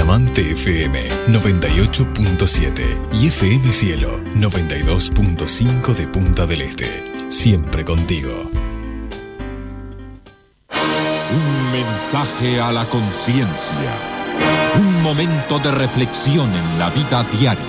Diamante FM 98.7 y FM Cielo 92.5 de Punta del Este. Siempre contigo. Un mensaje a la conciencia. Un momento de reflexión en la vida diaria.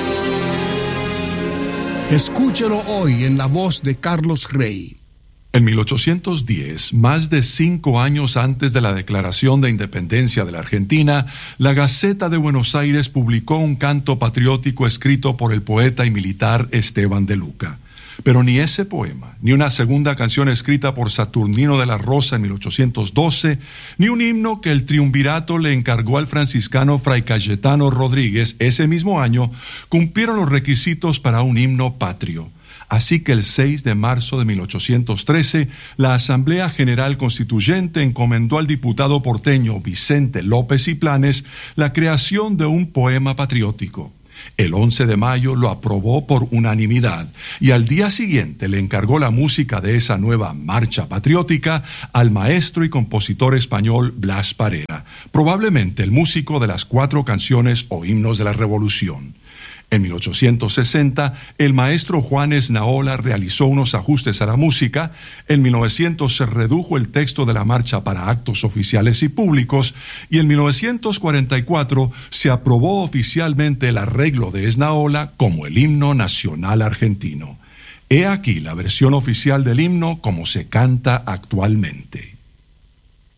Escúchelo hoy en la voz de Carlos Rey. En 1810, más de 5 años antes de la declaración de independencia de la Argentina, la Gaceta de Buenos Aires publicó un canto patriótico escrito por el poeta y militar Esteban de Luca. Pero ni ese poema, ni una segunda canción escrita por Saturnino de la Rosa en 1812, ni un himno que el triunvirato le encargó al franciscano Fray Cayetano Rodríguez ese mismo año, cumplieron los requisitos para un himno patrio. Así que el 6 de marzo de 1813, la Asamblea General Constituyente encomendó al diputado porteño Vicente López y Planes la creación de un poema patriótico. El 11 de mayo lo aprobó por unanimidad y al día siguiente le encargó la música de esa nueva marcha patriótica al maestro y compositor español Blas Parera, probablemente el músico de las 4 canciones o himnos de la Revolución. En 1860, el maestro Juan Esnaola realizó unos ajustes a la música. En 1900 se redujo el texto de la marcha para actos oficiales y públicos, y en 1944 se aprobó oficialmente el arreglo de Esnaola como el himno nacional argentino. He aquí la versión oficial del himno como se canta actualmente.